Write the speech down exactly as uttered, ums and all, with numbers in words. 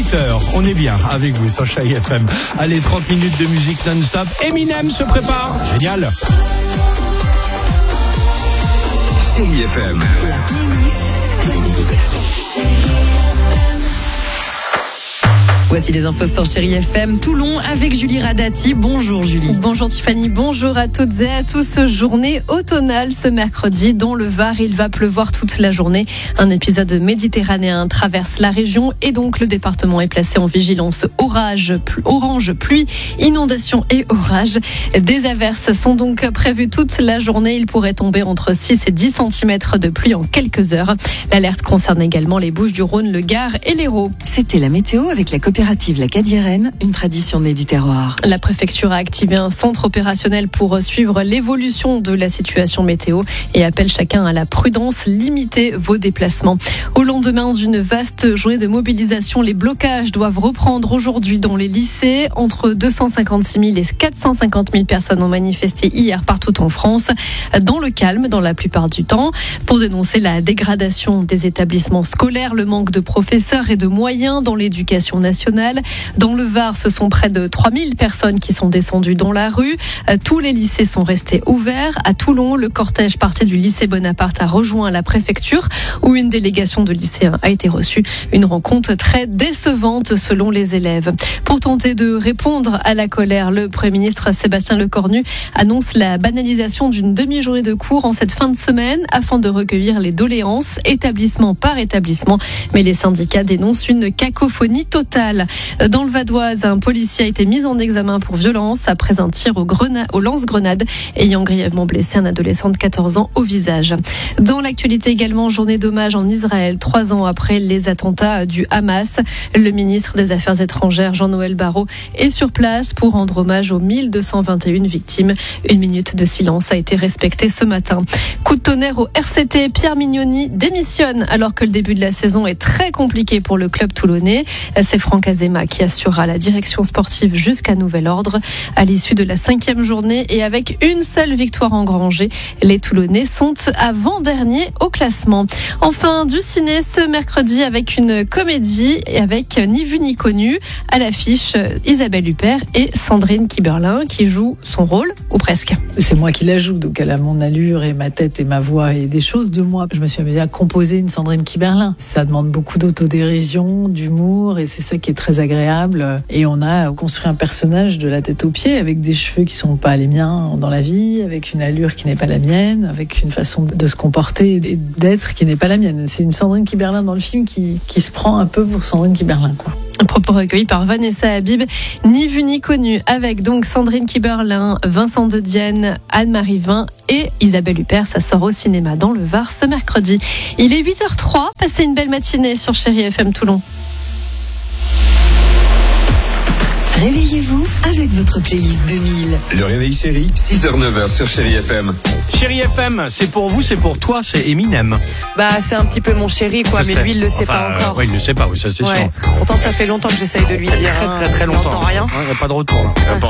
huit heures, on est bien avec vous sur Chérie F M. Allez, trente minutes de musique non-stop. Eminem se prépare. Génial. Chérie F M. La playlist Voici les infos sur Chérie F M. Toulon avec Julie Radati. Bonjour Julie. Bonjour Tiffany, bonjour à toutes et à tous. Journée automnale ce mercredi dans le Var. Il va pleuvoir toute la journée. Un épisode méditerranéen traverse la région et donc le département est placé en vigilance orage, orange, pluie, inondation et orage. Des averses sont donc prévues toute la journée. Il pourrait tomber entre six et dix centimètres de pluie en quelques heures. L'alerte concerne également les Bouches-du-Rhône, le Gard et l'Hérault. C'était la météo avec la coopérative La Cadiérenne, une tradition née du terroir. La préfecture a activé un centre opérationnel pour suivre l'évolution de la situation météo et appelle chacun à la prudence, limitez vos déplacements. Au lendemain d'une vaste journée de mobilisation, les blocages doivent reprendre aujourd'hui dans les lycées. Entre deux cent cinquante-six mille et quatre cent cinquante mille personnes ont manifesté hier partout en France, dans le calme dans la plupart du temps, pour dénoncer la dégradation des établissements scolaires, le manque de professeurs et de moyens dans l'éducation nationale. Dans le Var, ce sont près de trois mille personnes qui sont descendues dans la rue. Tous les lycées sont restés ouverts. À Toulon, le cortège parti du lycée Bonaparte a rejoint la préfecture où une délégation de lycéens a été reçue. Une rencontre très décevante selon les élèves. Pour tenter de répondre à la colère, le Premier ministre Sébastien Lecornu annonce la banalisation d'une demi-journée de cours en cette fin de semaine afin de recueillir les doléances établissement par établissement. Mais les syndicats dénoncent une cacophonie totale. Dans le Vadoise, un policier a été mis en examen pour violence après un tir au, grenade, au lance-grenade ayant grièvement blessé un adolescent de quatorze ans au visage. Dans l'actualité également, journée d'hommage en Israël, trois ans après les attentats du Hamas. Le ministre des Affaires étrangères, Jean-Noël Barrot, est sur place pour rendre hommage aux mille deux cent vingt et une victimes. Une minute de silence a été respectée ce matin. Coup de tonnerre au R C T, Pierre Mignoni démissionne alors que le début de la saison est très compliqué pour le club toulonnais. C'est Franck Azema qui assurera la direction sportive jusqu'à nouvel ordre. À l'issue de la cinquième journée et avec une seule victoire engrangée, les Toulonnais sont avant-derniers au classement. Enfin, du ciné ce mercredi avec une comédie et avec ni vu ni connu. À l'affiche, Isabelle Huppert et Sandrine Kiberlin qui jouent son rôle, ou presque. C'est moi qui la joue, donc elle a mon allure et ma tête et ma voix et des choses de moi. Je me suis amusée à composer une Sandrine Kiberlin. Ça demande beaucoup d'autodérision, d'humour et c'est ça qui est très agréable. Et on a construit un personnage de la tête aux pieds avec des cheveux qui sont pas les miens dans la vie, avec une allure qui n'est pas la mienne, avec une façon de se comporter et d'être qui n'est pas la mienne. C'est une Sandrine Kiberlin dans le film qui, qui se prend un peu pour Sandrine Kiberlin, quoi. Un propos recueilli par Vanessa Habib, ni vu ni connu, avec donc Sandrine Kiberlin, Vincent de Dienne, Anne-Marie Vin et Isabelle Huppert. Ça sort au cinéma dans le Var ce mercredi. Il est huit heures zéro trois, passez une belle matinée sur Chérie F M Toulon. Réveillez-vous avec votre playlist deux mille. Le réveil chéri, six heures neuf heures sur Chérie F M. Chérie F M, c'est pour vous, c'est pour toi, c'est Eminem. Bah, c'est un petit peu mon chéri, quoi, Je mais sais. lui, il le sait Enfin, pas encore. Euh, oui, il le sait pas, oui, ça c'est Ouais. sûr. Pourtant, ça fait longtemps que j'essaye de lui dire. Très, très, très hein. longtemps. Il n'entend rien. Il n'y a pas de retour, là.